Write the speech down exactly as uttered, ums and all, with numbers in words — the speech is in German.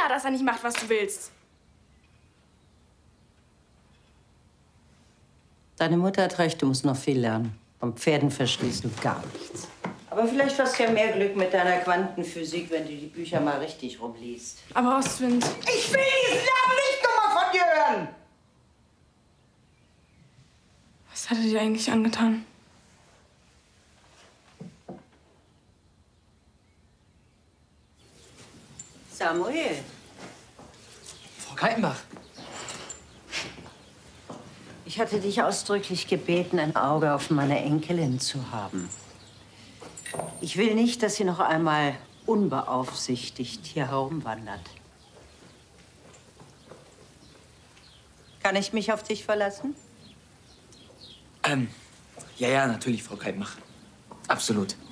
klar, dass er nicht macht, was du willst. Deine Mutter hat recht, du musst noch viel lernen. Vom Pferden verstehst du gar nichts. Aber vielleicht hast du ja mehr Glück mit deiner Quantenphysik, wenn du die Bücher mal richtig rumliest. Aber Ostwind... Ich will diesen Namen nicht nochmal von dir hören! Was hat er dir eigentlich angetan? Samuel. Frau Kaltenbach. Ich hatte dich ausdrücklich gebeten, ein Auge auf meine Enkelin zu haben. Ich will nicht, dass sie noch einmal unbeaufsichtigt hier herumwandert. Kann ich mich auf dich verlassen? Ähm, ja, ja, natürlich, Frau Kaltenbach. Absolut.